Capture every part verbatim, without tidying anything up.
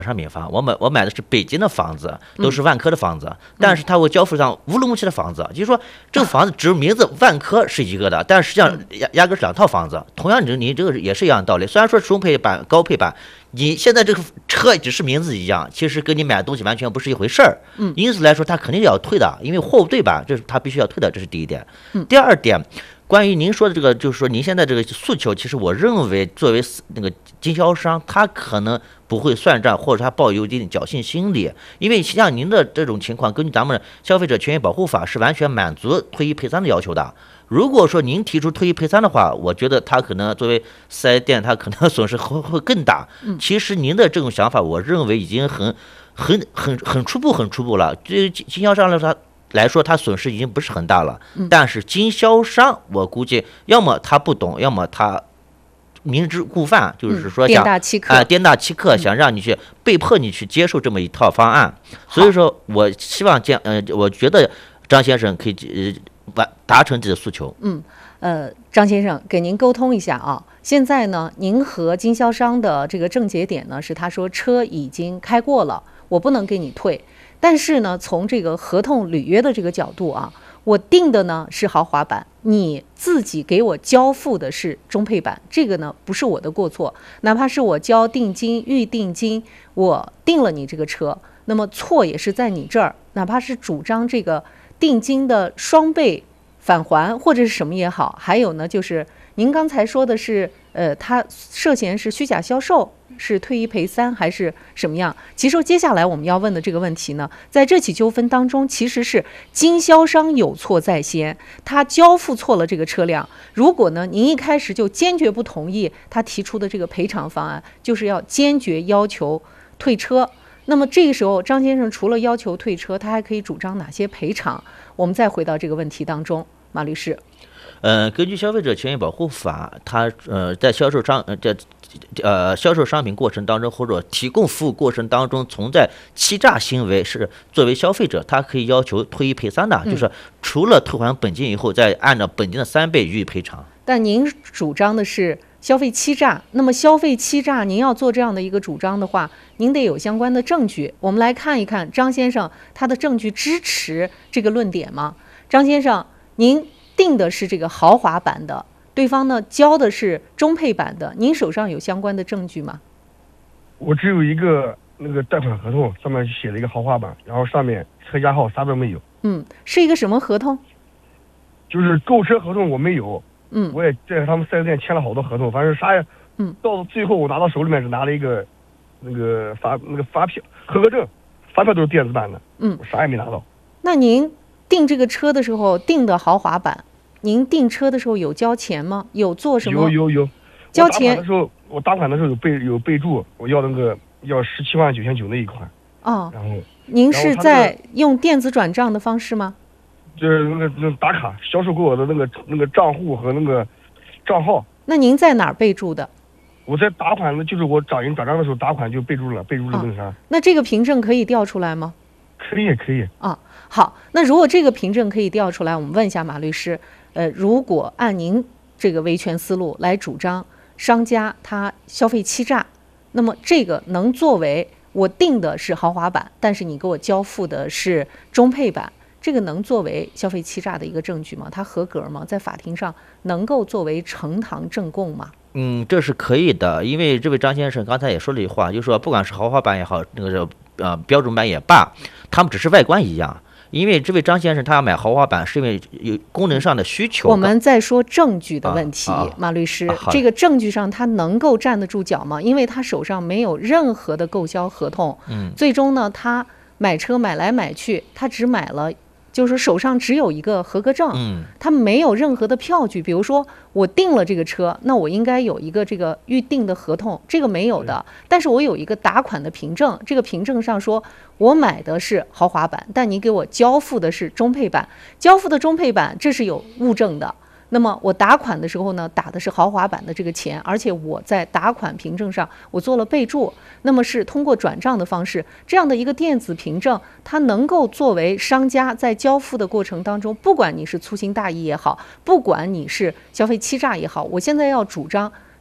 商品房，我买我买的是北京的房子，都是万科的房子，嗯、但是他会交付上乌鲁木齐的房子，就是说这个房子只有名字万科是一个的，但实际上压压根是两套房子。同样，你你这个也是一样的道理。虽然说中配版、高配版，你现在这个车只是名字一样，其实跟你买的东西完全不是一回事儿。嗯，因此来说，他肯定要退的，因为货物对版，这是他必须要退的，这是第一点。嗯，第二点。关于您说的这个，就是说您现在这个诉求，其实我认为作为那个经销商，他可能不会算账，或者他抱有一定侥幸心理，因为像您的这种情况，根据咱们消费者权益保护法是完全满足退一赔三的要求的。如果说您提出退一赔三的话，我觉得他可能作为四 S 店，他可能损失会会更大。其实您的这种想法，我认为已经很很很很初步，很初步了。对于经销商来说，来说，他损失已经不是很大了，但是经销商，我估计要么他不懂，要么他明知故犯，就是说想啊、呃、颠大欺客，想让你去被迫你去接受这么一套方案。所以说我希望这样，呃，我觉得张先生可以完、呃、达成这个诉求。 嗯，呃，张先生给您沟通一下啊。现在呢，您和经销商的这个症结点呢是，他说车已经开过了，我不能给你退。但是呢，从这个合同履约的这个角度啊，我定的呢是豪华版，你自己给我交付的是中配版，这个呢不是我的过错，哪怕是我交定金、预定金，我定了你这个车，那么错也是在你这儿，哪怕是主张这个定金的双倍返还或者是什么也好，还有呢就是您刚才说的是，呃，他涉嫌是虚假销售。是退一赔三还是什么样？其实接下来我们要问的这个问题呢，在这起纠纷当中，其实是经销商有错在先，他交付错了这个车辆。如果呢，您一开始就坚决不同意他提出的这个赔偿方案，就是要坚决要求退车。那么这个时候，张先生除了要求退车，他还可以主张哪些赔偿？我们再回到这个问题当中，马律师。 呃，根据消费者权益保护法，它呃在销售商呃在呃销售商品过程当中或者提供服务过程当中存在欺诈行为，是作为消费者他可以要求退一赔三的，嗯、就是除了退还本金以后，再按照本金的三倍予以赔偿。 但您主张的是消费欺诈，那么消费欺诈，您要做这样的一个主张的话，您得有相关的证据。我们来看一看张先生他的证据支持这个论点吗？张先生，您定的是这个豪华版的，对方呢交的是中配版的，您手上有相关的证据吗？ 我只有一个那个贷款合同，上面写了一个豪华版，然后上面车架号啥都没有。 嗯，是一个什么合同？ 就是购车合同我没有。 嗯， 我也在他们四 S 店签了好多合同，反正啥也， 嗯， 到最后我拿到手里面是拿了一个那个发那个发票合格证，发票都是电子版的。 嗯， 我啥也没拿到。 那您订这个车的时候订的豪华版，您订车的时候有交钱吗？有做什么？ 有有有。 交钱的时候，我打款的时候有备有备注，我要那个要十七万九千九那一款。 哦。 然后。 您是在用电子转账的方式吗？ 就是那个那个打卡，销售给我的那个那个账户和那个账号。 那您在哪儿备注的？ 我在打款的，就是我找人转账的时候打款就备注了，备注了那个啥。 那这个凭证可以调出来吗？ 可以可以。 啊，好，那如果这个凭证可以调出来，我们问一下马律师，呃，如果按您这个维权思路来主张商家他消费欺诈，那么这个能作为我定的是豪华版，但是你给我交付的是中配版，这个能作为消费欺诈的一个证据吗？它合格吗？在法庭上能够作为呈堂证供吗？ 嗯，这是可以的，因为这位张先生刚才也说了一句话，就是说不管是豪华版也好，那个呃标准版也罢，他们只是外观一样。因为这位张先生他要买豪华版，是因为有功能上的需求。 我们在说证据的问题， 啊啊、 马律师、 啊， 这个证据上他能够站得住脚吗？因为他手上没有任何的购销合同， 嗯， 最终呢，他买车买来买去，他只买了。就是手上只有一个合格证， 嗯， 他没有任何的票据。比如说我订了这个车，那我应该有一个这个预定的合同，这个没有的。但是我有一个打款的凭证，这个凭证上说我买的是豪华版，但你给我交付的是中配版，交付的中配版这是有物证的。那么我打款的时候呢，打的是豪华版的这个钱，而且我在打款凭证上我做了备注，那么是通过转账的方式，这样的一个电子凭证，它能够作为商家在交付的过程当中，不管你是粗心大意也好，不管你是消费欺诈也好，我现在要主张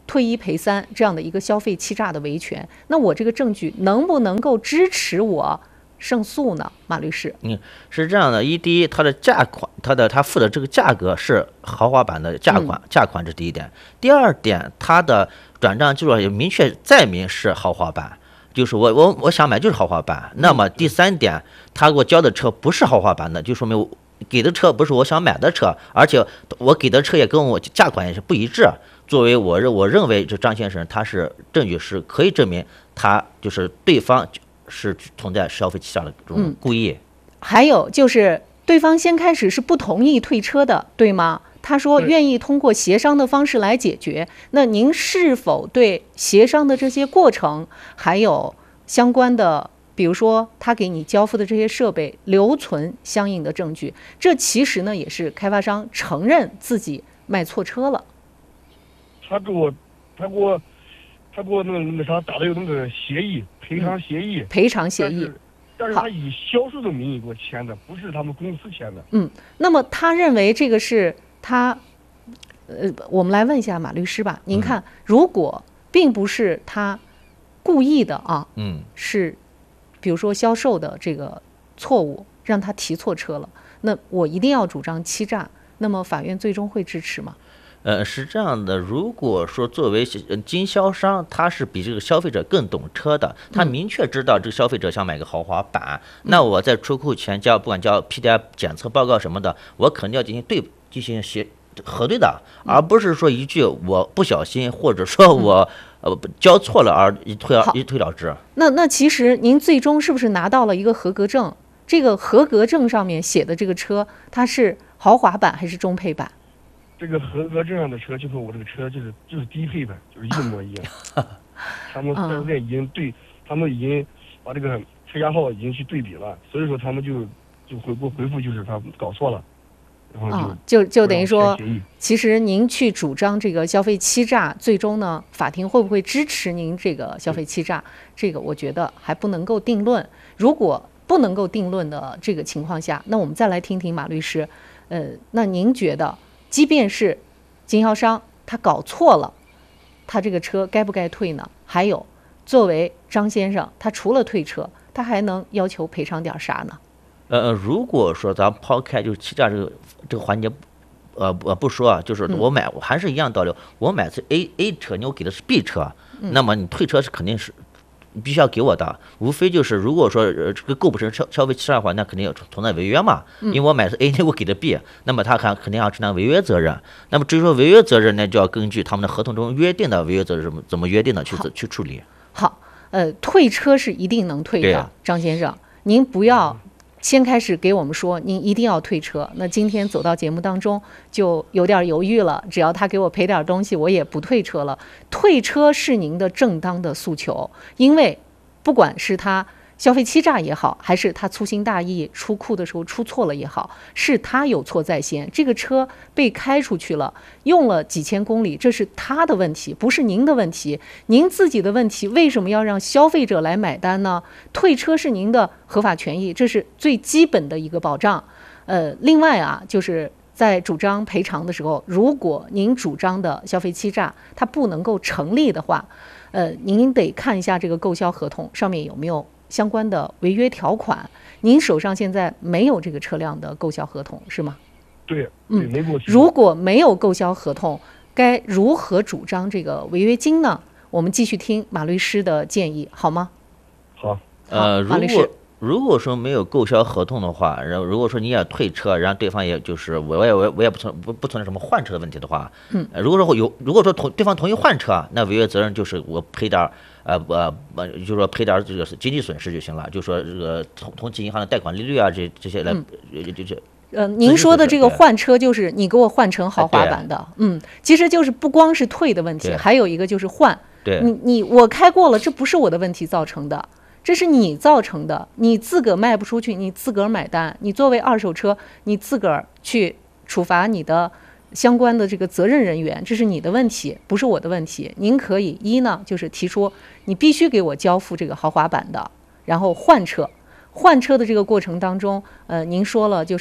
退一赔三这样的一个消费欺诈的维权，那我这个证据能不能够支持我胜诉呢？马律师， 嗯，是这样的，一第一，它的价款，它的它付的这个价格是豪华版的价款，价款这是第一点。第二点，它的转账记录也明确载明是豪华版，就是我我我想买就是豪华版。那么第三点，他给我交的车不是豪华版的，就说明我给的车不是我想买的车，而且我给的车也跟我价款也是不一致。作为我认我认为这张先生他是证据是可以证明他就是对方是存在消费欺诈的这种故意。 嗯、还有就是对方先开始是不同意退车的，对吗？他说愿意通过协商的方式来解决。那您是否对协商的这些过程，还有相关的，比如说他给你交付的这些设备留存相应的证据？这其实呢也是开发商承认自己卖错车了。 他给我，他给我，他给我那个那啥打的有那个协议，赔偿协议， 赔偿协议。 但是他以销售的名义给我签的，不是他们公司签的。 嗯，那么他认为这个是他，呃，我们来问一下马律师吧。您看，如果并不是他故意的啊， 嗯， 是，比如说销售的这个错误让他提错车了，那我一定要主张欺诈，那么法院最终会支持吗？ 呃，是这样的，如果说作为经销商，他是比这个消费者更懂车的，他明确知道这个消费者想买个豪华版，嗯、那我在出库前交，不管交 P D I 检测报告什么的，我肯定要进行对进行协核对的，而不是说一句我不小心或者说我、嗯、呃交错了而一推一推了之。 那那其实您最终是不是拿到了一个合格证？这个合格证上面写的这个车，它是豪华版还是中配版？ 这个合格证上的车就和我这个车就是就是低配版，就是一模一样。他们四 S 店已经对，他们已经把这个车架号已经去对比了，所以说他们就就回复回复就是他搞错了，然后就、 啊、就就等于说，其实您去主张这个消费欺诈，最终呢，法庭会不会支持您这个消费欺诈？这个我觉得还不能够定论。如果不能够定论的这个情况下，那我们再来听听马律师，呃，那您觉得？即便是经销商他搞错了，他这个车该不该退呢？还有，作为张先生，他除了退车，他还能要求赔偿点啥呢？ 呃，如果说咱抛开就是欺诈这个这个环节，呃呃不说啊，就是我买、嗯、我还是一样道理，我买是 A A 车，你我给的是 B 车，嗯、那么你退车是肯定是。必须要给我的，无非就是如果说呃这个构不成消消费欺诈的话，那肯定要存在违约嘛。因为我买的是 A， 我给的 B， 那么他看肯定要承担违约责任。那么至于说违约责任呢，就要根据他们的合同中约定的违约责任怎么怎么约定的去去处理。 好，呃，退车是一定能退的，张先生，您不要先开始给我们说您一定要退车，那今天走到节目当中就有点犹豫了，只要他给我赔点东西我也不退车了。退车是您的正当的诉求，因为不管是他消费欺诈也好，还是他粗心大意出库的时候出错了也好，是他有错在先，这个车被开出去了，用了几千公里，这是他的问题，不是您的问题。您自己的问题为什么要让消费者来买单呢？退车是您的合法权益，这是最基本的一个保障。呃，另外啊，就是在主张赔偿的时候，如果您主张的消费欺诈它不能够成立的话，呃，您得看一下这个购销合同上面有没有相关的违约条款。您手上现在没有这个车辆的购销合同是吗？ 对， 嗯， 没过。 如果没有购销合同，该如何主张这个违约金呢？我们继续听马律师的建议，好吗？ 好， 呃， 马律师。 如果如果说没有购销合同的话，然后如果说你也退车，然后对方也就是我也我我也不存不不存在什么换车的问题的话， 嗯， 呃、如果说有如果说同对方同意换车，那违约责任就是我赔点呃呃呃，就是说赔点这个经济损失就行了，就说这个同同期银行的贷款利率啊这这些来， 嗯、 就就。 呃，您说的这个换车就是你给我换成豪华版的， 哎、 嗯，其实就是不光是退的问题，还有一个就是换。 对， 你你我开过了，这不是我的问题造成的。这是你造成的，你自个儿卖不出去，你自个儿买单。你作为二手车，你自个儿去处罚你的相关的这个责任人员，这是你的问题，不是我的问题。您可以一呢，就是提出你必须给我交付这个豪华版的，然后换车。换车的这个过程当中，呃，您说了就是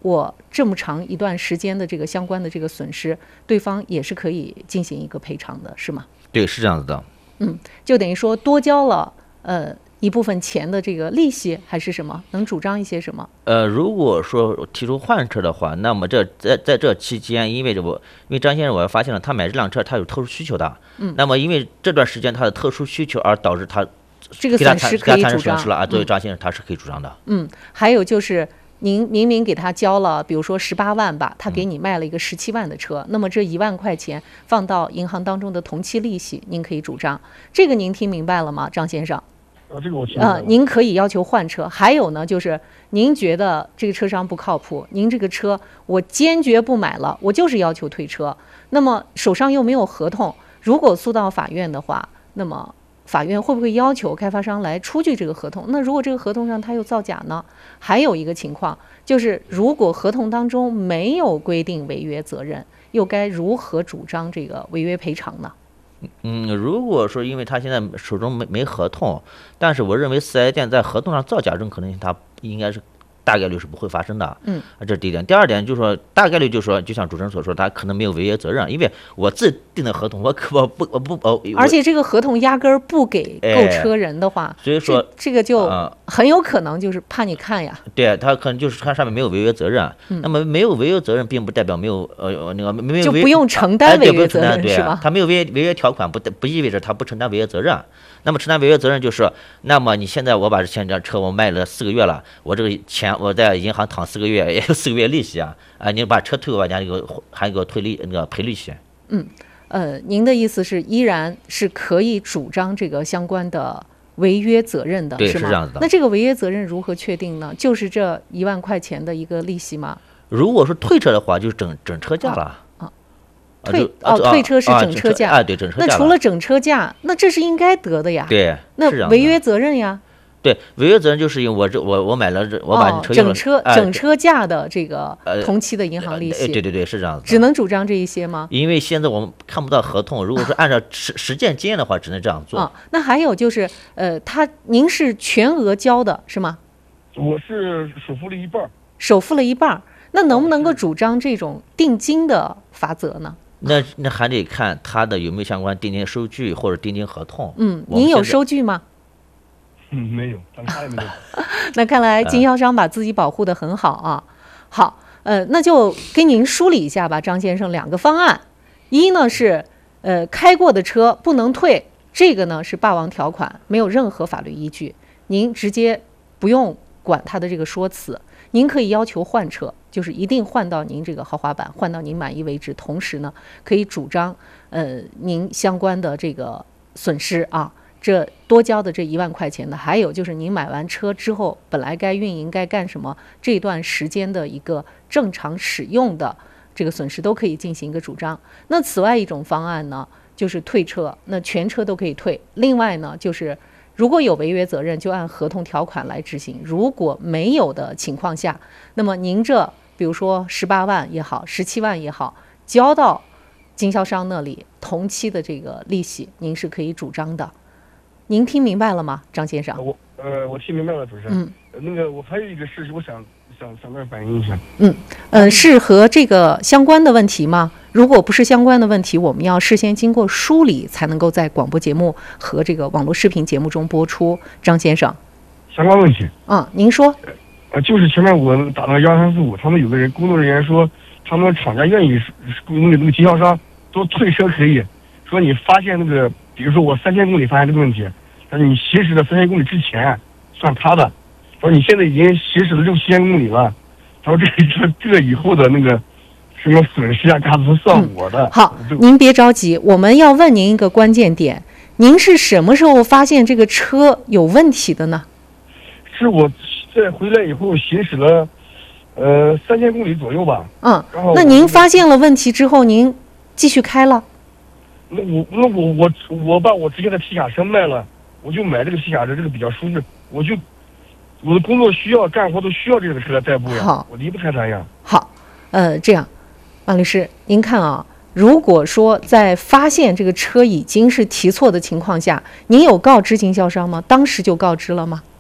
我这么长一段时间的这个相关的这个损失，对方也是可以进行一个赔偿的，是吗？ 对，是这样子的。 嗯，就等于说多交了呃一部分钱的这个利息，还是什么？能主张一些什么？ 呃，如果说提出换车的话，那么这在在这期间，因为这我因为张先生我发现了他买这辆车他有特殊需求的， 嗯， 那么因为这段时间他的特殊需求而导致他这个给他损失给他产可以主张生损失了啊，作为嗯张先生他是可以主张的。 嗯，还有就是您明明给他交了，比如说十八万吧，他给你卖了一个十七万的车，那么这一万块钱放到银行当中的同期利息，您可以主张。这个您听明白了吗，张先生？ 啊，这个我听明白呃， 了。 您可以要求换车。还有呢，就是您觉得这个车商不靠谱，您这个车我坚决不买了，我就是要求退车。那么手上又没有合同，如果诉到法院的话，那么法院会不会要求开发商来出具这个合同？那如果这个合同上他又造假呢？还有一个情况就是，如果合同当中没有规定违约责任，又该如何主张这个违约赔偿呢？ 嗯，如果说因为他现在手中没没合同，但是我认为四 S 店在合同上造假这种可能性，它应该是大概率是不会发生的。 嗯， 啊，这是第一点。第二点就是说，大概率就是说，就像主持人所说，他可能没有违约责任，因为我自定的合同，我可我不我不呃， 而且这个合同压根儿不给购车人的话， 所以说这这个就呃很有可能就是怕你看呀。 对他可能就是他上面没有违约责任。 嗯那么没有违约责任，并不代表没有呃那个没有违就不用承担哎对违约责不用承担对任是吧他没有违约违约条款，不不意味着他不承担违约责任。那么承担违约责任就是，那么你现在我把现在车我卖了四个月了，我这个钱我在银行躺四个月，也有四个月利息啊啊！你把车退给我，你还给我还给我退利那个赔利息。 嗯，呃，您的意思是依然是可以主张这个相关的违约责任的， 对是吗？ 是这样子的那这个违约责任如何确定呢？就是这一万块钱的一个利息吗？ 如果是退车的话，就是整整车价了。 啊啊退就啊就啊哦退车是啊整车价啊，对整车价那除了整车价，那这是应该得的呀。 对， 那是这样的违约责任呀？ 对违约责任就是因为我这我我买了这我把哦， 车用了整车哎整车价的这个呃同期的银行利息， 哎对对对是这样子的。 只能主张这一些吗？ 因为现在我们看不到合同，如果是按照实实践经验的话，只能这样做。 啊，那还有就是，呃，他您是全额交的是吗？ 我是首付了一半儿。 首付了一半儿，那能不能够是主张这种定金的罚则呢？ 那那还得看他的有没有相关定金收据或者定金合同。 嗯，您有我们现在收据吗？ 嗯，没有，咱们啥也没有。 那看来经销商把自己保护得很好啊。好，呃，那就给您梳理一下吧，张先生，两个方案，一呢是呃开过的车不能退，这个呢是霸王条款，没有任何法律依据，您直接不用管他的这个说辞，您可以要求换车，就是一定换到您这个豪华版，换到您满意为止，同时呢可以主张呃您相关的这个损失啊。这多交的这一万块钱的，还有就是您买完车之后，本来该运营该干什么，这段时间的一个正常使用的这个损失都可以进行一个主张。那此外一种方案呢，就是退车，那全车都可以退。另外呢，就是如果有违约责任，就按合同条款来执行；如果没有的情况下，那么您这比如说十八万也好，十七万也好，交到经销商那里，同期的这个利息，您是可以主张的。您听明白了吗，张先生？ 我呃，我听明白了，主持人。 嗯， 呃那个我还有一个事情，我想想想那儿反映一下。 嗯，呃，是和这个相关的问题吗？如果不是相关的问题，我们要事先经过梳理，才能够在广播节目和这个网络视频节目中播出。张先生， 相关问题。 啊，您说。 呃，就是前面我打到幺三四五，他们有个人工作人员说，他们厂家愿意那个那个经销商都退车可以，说你发现那个，比如说我三千公里发现这个问题。但是你行驶的三千公里之前算他的，他说你现在已经行驶了六七千公里了，他说这这这以后的那个什么损失啊，嘎子算我的。 嗯、好，您别着急，我们要问您一个关键点，您是什么时候发现这个车有问题的呢？ 是我在回来以后行驶了呃三千公里左右吧。 嗯，那您发现了问题之后，您继续开了？ 那我那我我我把我之前的皮卡车卖了。我就买这个皮卡车，这个比较舒适。我就我的工作需要，干活都需要这个车代步呀。 好， 我离不开它呀。 好，呃，这样，王律师，您看啊，如果说在发现这个车已经是提错的情况下，您有告知经销商吗？当时就告知了吗？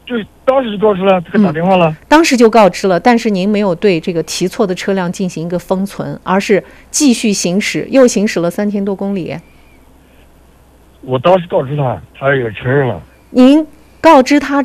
就当时就告知了，这个打电话了、 嗯。当时就告知了，但是您没有对这个提错的车辆进行一个封存，而是继续行驶，又行驶了三千多公里。 我当时告知他，他也承认了。 您告知他